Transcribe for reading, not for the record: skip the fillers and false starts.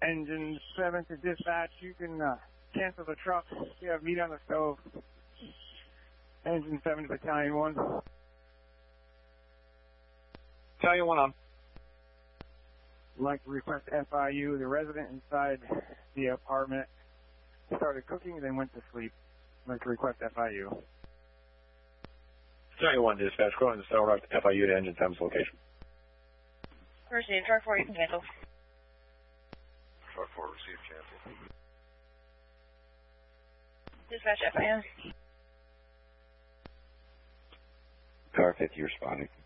Engine 7 to dispatch. You can cancel the truck. We have meat on the stove. Engine 7 to Battalion 1. Battalion 1 on. I'd like to request FIU. The resident inside the apartment started cooking, then went to sleep. I'd like to request FIU. Battalion 1 dispatch. Go ahead and start right to FIU to Engine 7's location. Received. Truck 4, you can cancel. Truck 4, received, cancel. Dispatch FIU. Car 50 responding.